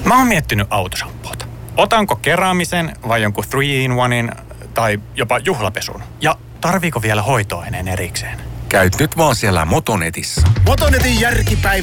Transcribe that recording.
Mä oon miettinyt autoshampoota. Otanko keraamisen vai jonkun 3-in-1 tai jopa juhlapesun? Ja tarviiko vielä hoitoaineen erikseen? Käyt nyt vaan siellä Motonetissä. Motonetin järkipäivä